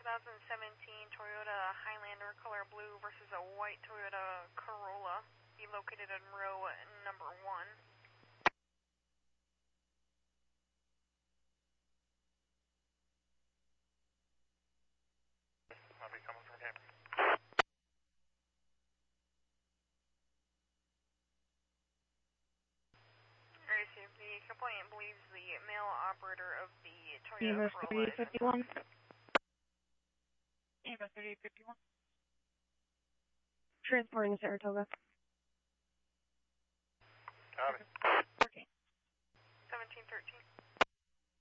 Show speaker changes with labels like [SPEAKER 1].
[SPEAKER 1] 2017 Toyota Highlander color blue versus a white Toyota Corolla. Be located in row number 1.
[SPEAKER 2] I'll be coming from here.
[SPEAKER 1] The complainant believes the male operator of the Toyota Corolla is
[SPEAKER 3] 3851.
[SPEAKER 2] EMS 3851.
[SPEAKER 3] Transporting to Saratoga.
[SPEAKER 2] Copy.
[SPEAKER 1] 1713.